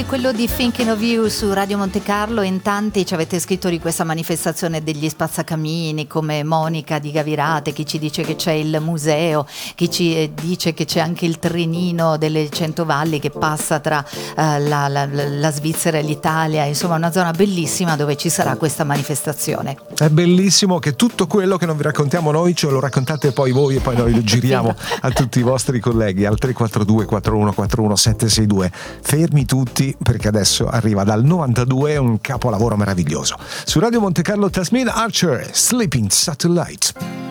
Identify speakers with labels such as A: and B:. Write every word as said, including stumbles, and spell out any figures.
A: quello di Thinking of You su Radio Monte Carlo. In tanti ci avete scritto di questa manifestazione degli spazzacamini, come Monica di Gavirate, chi ci dice che c'è il museo, chi ci dice che c'è anche il trenino delle Cento Valli che passa tra uh, la, la, la Svizzera e l'Italia, insomma una zona bellissima dove ci sarà questa manifestazione.
B: È bellissimo che tutto quello che non vi raccontiamo noi ce lo raccontate poi voi e poi noi lo giriamo a tutti i vostri colleghi al tre quattro due quattro uno quattro uno sette sei due. Fermi tutti perché adesso arriva dal novantadue un capolavoro meraviglioso. Su Radio Monte Carlo Tasmin Archer, Sleeping Satellite.